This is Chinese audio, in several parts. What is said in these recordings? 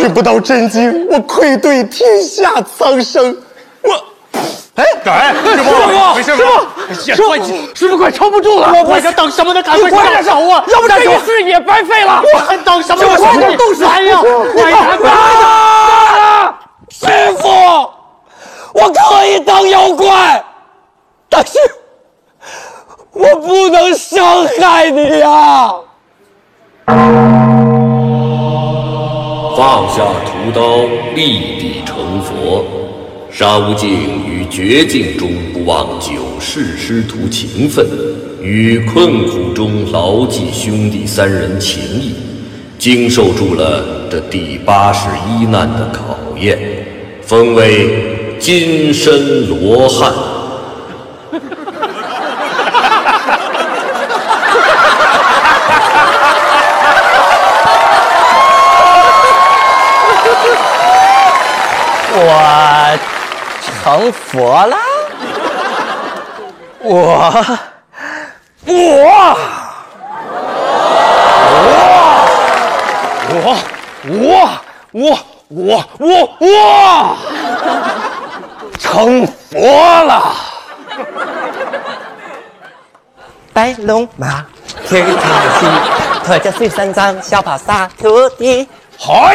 取不到真经，我愧对天下苍生。 师傅，师傅快撑不住了！ 我这等什么呢？赶快快点走啊！ 要不这一世也白费了！ 我还等什么？ 快点动手！ 来呀！快点！ 师傅，我可以当妖怪，但是我不能伤害你呀！ 放下屠刀，立地成佛。沙悟净于绝境中不忘九世师徒情分，于困苦中牢记兄弟三人情谊，经受住了这第81难的考验，封为金身罗汉。 我成佛了，我成佛了。白龙马，天开西，驮着水山张，小跑撒土地，嗨！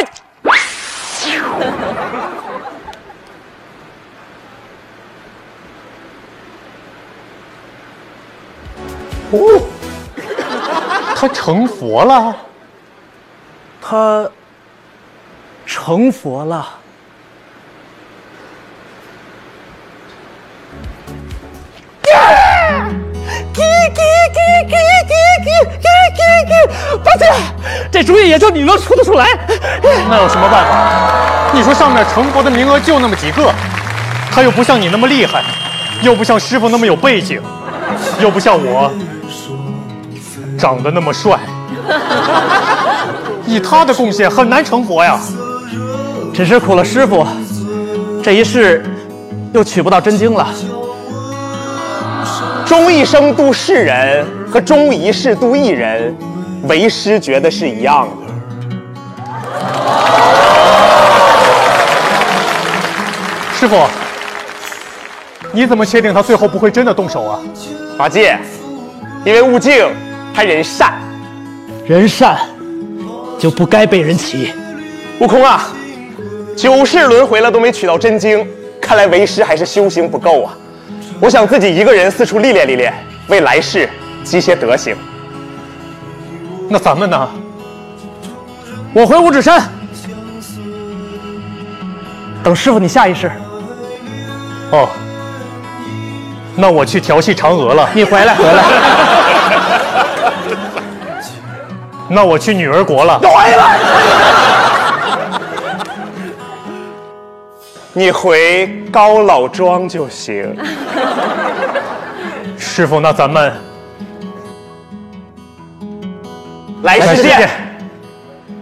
哦，他成佛了。 他成佛了。八戒，这主意也就你能出得出来。 那有什么办法？你说上面成佛的名额就那么几个，他又不像你那么厉害，又不像师傅那么有背景，又不像我长得那么帅。以他的贡献很难成佛呀。 只是苦了师傅，这一世又取不到真经了。 终一生度世人和终一世度一人，为师觉得是一样的。 师傅，你怎么确定他最后不会真的动手啊？ 八戒，因为悟净他人善， 人善就不该被人欺。 悟空啊，9世轮回了都没取到真经，看来为师还是修行不够啊。我想自己一个人四处历练历练，为来世积些德行。 那咱们呢？ 我回五指山，等师傅你下一世。 哦，那我去调戏嫦娥了。 你回来。 那我去女儿国了。 回来。你回高老庄就行。 师傅，那咱们来世见。